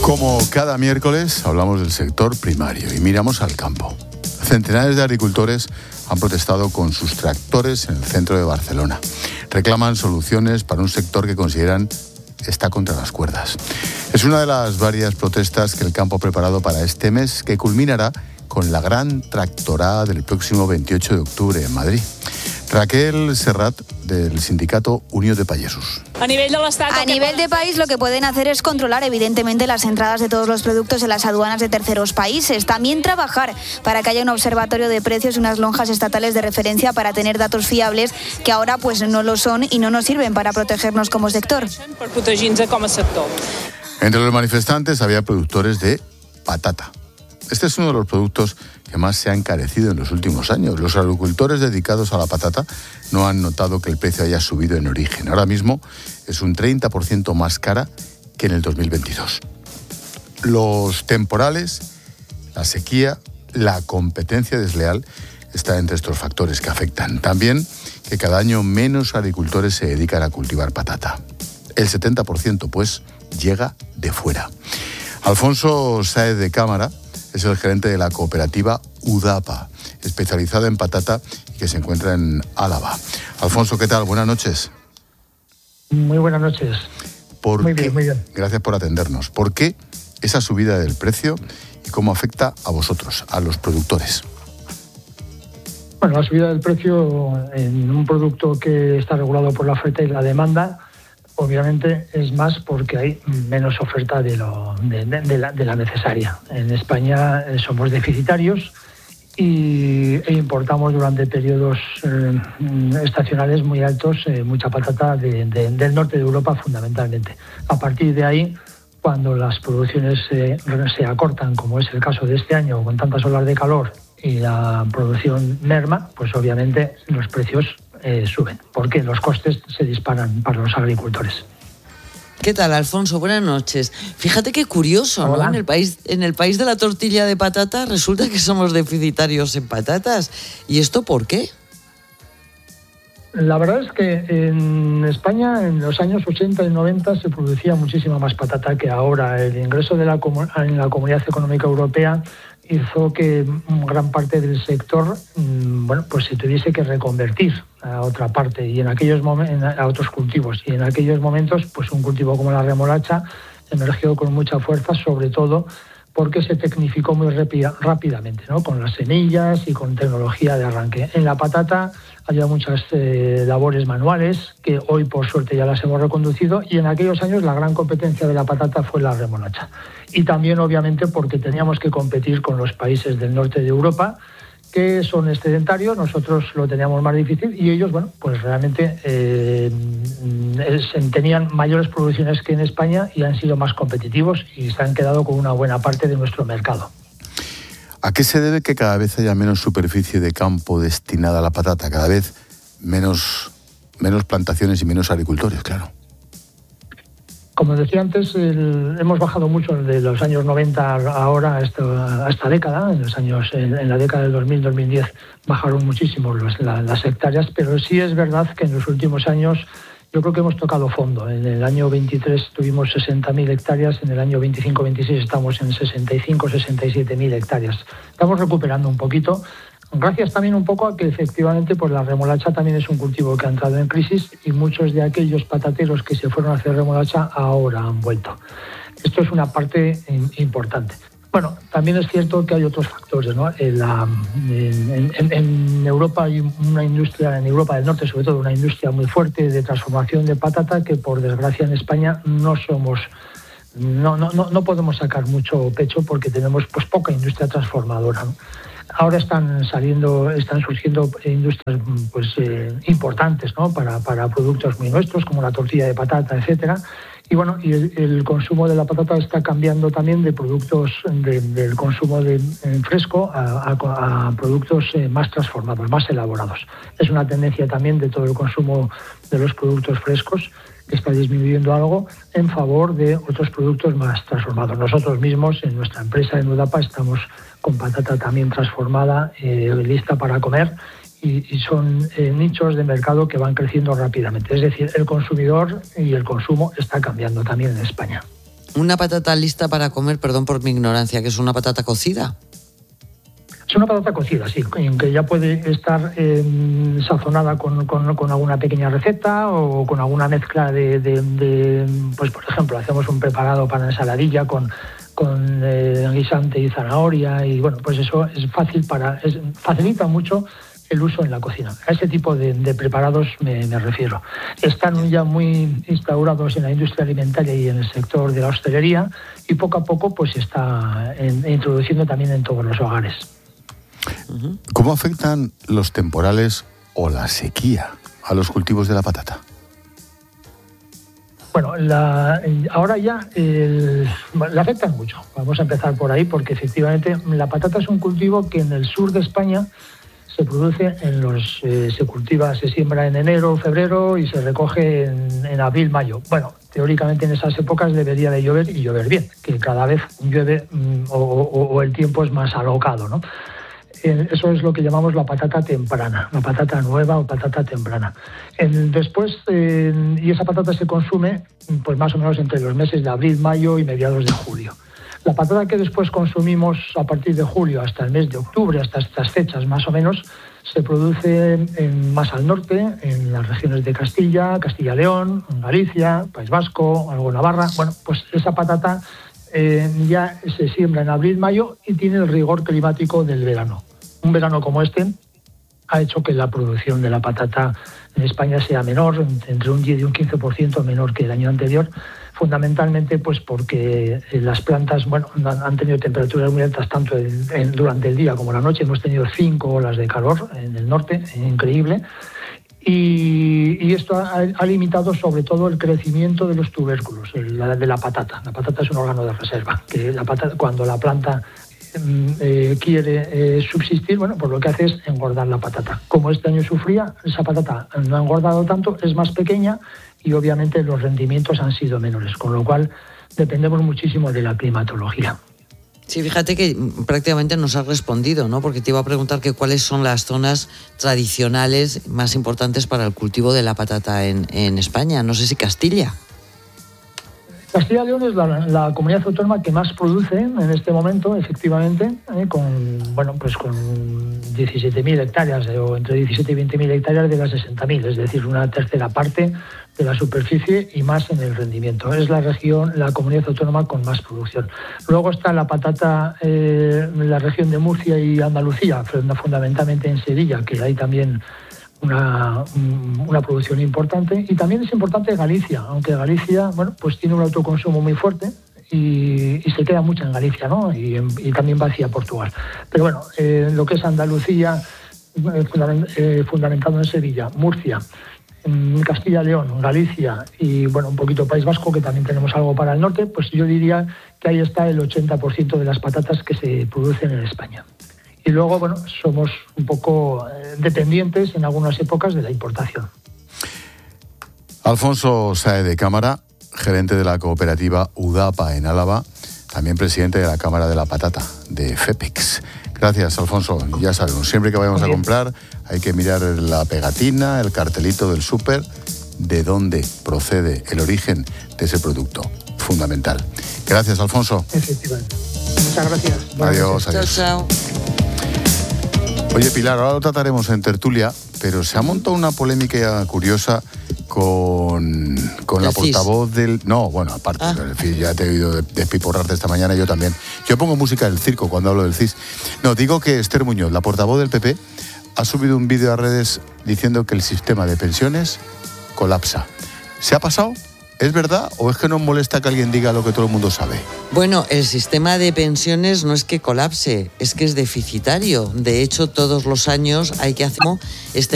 Como cada miércoles hablamos del sector primario y miramos al campo. Centenares de agricultores han protestado con sus tractores en el centro de Barcelona. Reclaman soluciones para un sector que consideran está contra las cuerdas. Es una de las varias protestas que el campo ha preparado para este mes, que culminará con la gran tractorada del próximo 28 de octubre en Madrid. Raquel Serrat, del sindicato Unió de Pagesos. A nivel de país, lo que pueden hacer es controlar, evidentemente, las entradas de todos los productos en las aduanas de terceros países. También trabajar para que haya un observatorio de precios y unas lonjas estatales de referencia para tener datos fiables, que ahora pues no lo son y no nos sirven para protegernos como sector. Entre los manifestantes había productores de patata. Este es uno de los productos que más se ha encarecido en los últimos años. Los agricultores dedicados a la patata no han notado que el precio haya subido en origen. Ahora mismo es un 30% más cara que en el 2022. Los temporales, la sequía, la competencia desleal está entre estos factores que afectan. También que cada año menos agricultores se dedican a cultivar patata. El 70%, pues, llega de fuera. Alfonso Sáez de Cámara es el gerente de la cooperativa Udapa, especializada en patata y que se encuentra en Álava. Alfonso, ¿qué tal? Buenas noches. Muy buenas noches. Muy bien. Gracias por atendernos. ¿Por qué esa subida del precio y cómo afecta a vosotros, a los productores? Bueno, la subida del precio en un producto que está regulado por la oferta y la demanda, obviamente es más porque hay menos oferta de la necesaria. En España somos deficitarios e importamos durante periodos estacionales muy altos mucha patata del norte de Europa fundamentalmente. A partir de ahí, cuando las producciones se acortan, como es el caso de este año, con tantas olas de calor y la producción merma, pues obviamente los precios suben, porque los costes se disparan para los agricultores. ¿Qué tal, Alfonso? Buenas noches. Fíjate qué curioso, ¿no? En el país de la tortilla de patata resulta que somos deficitarios en patatas. ¿Y esto por qué? La verdad es que en España en los años 80 y 90 se producía muchísima más patata que ahora. El ingreso en la Comunidad Económica Europea hizo que gran parte del sector pues se tuviese que reconvertir a otra parte y a otros cultivos. Y en aquellos momentos, pues un cultivo como la remolacha emergió con mucha fuerza, sobre todo porque se tecnificó muy rápidamente, ¿no? Con las semillas y con tecnología de arranque. En la patata había muchas labores manuales que hoy por suerte ya las hemos reconducido, y en aquellos años la gran competencia de la patata fue la remolacha. Y también obviamente porque teníamos que competir con los países del norte de Europa, que son excedentarios. Nosotros lo teníamos más difícil y ellos, pues realmente tenían mayores producciones que en España y han sido más competitivos y se han quedado con una buena parte de nuestro mercado. ¿A qué se debe que cada vez haya menos superficie de campo destinada a la patata? Cada vez menos plantaciones y menos agricultores, claro. Como decía antes, hemos bajado mucho de los años 90 ahora a esta década. En la década del 2000-2010 bajaron muchísimo las hectáreas, pero sí es verdad que en los últimos años yo creo que hemos tocado fondo. En el año 23 tuvimos 60.000 hectáreas, en el año 25-26 estamos en 65-67.000 hectáreas. Estamos recuperando un poquito, gracias también un poco a que efectivamente pues la remolacha también es un cultivo que ha entrado en crisis y muchos de aquellos patateros que se fueron a hacer remolacha ahora han vuelto. Esto es una parte importante. Bueno, también es cierto que hay otros factores, ¿no? En Europa hay una industria, en Europa del Norte sobre todo, una industria muy fuerte de transformación de patata que por desgracia en España no podemos sacar mucho pecho porque tenemos pues poca industria transformadora, ¿no? Ahora están surgiendo industrias pues importantes, ¿no? para productos muy nuestros como la tortilla de patata, etcétera. Y bueno, y el consumo de la patata está cambiando también de productos del consumo de fresco a productos más transformados, más elaborados. Es una tendencia también de todo el consumo de los productos frescos que está disminuyendo algo en favor de otros productos más transformados. Nosotros mismos en nuestra empresa en Udapa estamos con patata también transformada, lista para comer, y son nichos de mercado que van creciendo rápidamente. Es decir, el consumidor y el consumo está cambiando también en España. Una patata lista para comer, perdón por mi ignorancia, que es una patata cocida. Es una patata cocida, sí, que ya puede estar sazonada con alguna pequeña receta o con alguna mezcla pues por ejemplo, hacemos un preparado para ensaladilla con guisante y zanahoria y bueno, pues eso es fácil facilita mucho el uso en la cocina. A ese tipo de preparados me refiero. Están ya muy instaurados en la industria alimentaria y en el sector de la hostelería y poco a poco pues se está introduciendo también en todos los hogares. ¿Cómo afectan los temporales o la sequía a los cultivos de la patata? Bueno, ahora ya le afectan mucho. Vamos a empezar por ahí porque efectivamente la patata es un cultivo que en el sur de España se produce se siembra en enero, febrero y se recoge en abril, mayo. Bueno, teóricamente en esas épocas debería de llover y llover bien, que cada vez llueve o el tiempo es más alocado, ¿no? Eso es lo que llamamos la patata temprana, la patata nueva o patata temprana. Y esa patata se consume pues más o menos entre los meses de abril, mayo y mediados de julio. La patata que después consumimos a partir de julio hasta el mes de octubre, hasta estas fechas más o menos, se produce más al norte, en las regiones de Castilla, Castilla-León, Galicia, País Vasco, algo Navarra. Bueno, pues esa patata ya se siembra en abril, mayo y tiene el rigor climático del verano. Un verano como este ha hecho que la producción de la patata en España sea menor, entre un 10 y un 15% menor que el año anterior, fundamentalmente pues porque las plantas han tenido temperaturas muy altas tanto durante el día como la noche. Hemos tenido 5 olas de calor en el norte, increíble. Y esto ha limitado sobre todo el crecimiento de los tubérculos, de la patata. La patata es un órgano de reserva, que cuando la planta quiere subsistir, bueno, pues lo que hace es engordar la patata. Como este año sufría, esa patata no ha engordado tanto, es más pequeña y obviamente los rendimientos han sido menores, con lo cual dependemos muchísimo de la climatología. Sí, fíjate que prácticamente nos has respondido, ¿no? Porque te iba a preguntar que cuáles son las zonas tradicionales más importantes para el cultivo de la patata en España. No sé si Castilla. Castilla y León es la comunidad autónoma que más produce en este momento, efectivamente, con 17.000 hectáreas o entre 17 y 20.000 hectáreas de las 60.000, es decir, una tercera parte de la superficie y más en el rendimiento. Es la comunidad autónoma con más producción. Luego está la patata en la región de Murcia y Andalucía, fundamentalmente en Sevilla, que hay también una producción importante, y también es importante Galicia, aunque Galicia pues tiene un autoconsumo muy fuerte y se queda mucho en Galicia, ¿no? Y también va hacia Portugal. Pero bueno, lo que es Andalucía, fundamentado en Sevilla, Murcia, Castilla y León, Galicia y un poquito País Vasco, que también tenemos algo para el norte, pues yo diría que ahí está el 80% de las patatas que se producen en España. Y luego, somos un poco dependientes en algunas épocas de la importación. Alfonso Sáez de Cámara, gerente de la cooperativa UDAPA en Álava, también presidente de la Cámara de la Patata, de FEPEX. Gracias, Alfonso. Ya sabemos, siempre que vayamos a comprar hay que mirar la pegatina, el cartelito del súper, de dónde procede el origen de ese producto. Fundamental. Gracias, Alfonso. Efectivamente. Muchas gracias. Adiós, adiós. Chao, chao. Oye, Pilar, ahora lo trataremos en tertulia, pero se ha montado una polémica curiosa con la portavoz del... No, aparte, el CIS, ya te he oído despiporrarte esta mañana, yo también. Yo pongo música del circo cuando hablo del CIS. No, digo que Esther Muñoz, la portavoz del PP, ha subido un vídeo a redes diciendo que el sistema de pensiones colapsa. ¿Se ha pasado? ¿Es verdad o es que nos molesta que alguien diga lo que todo el mundo sabe? Bueno, el sistema de pensiones no es que colapse, es que es deficitario. De hecho, todos los años hay que hacer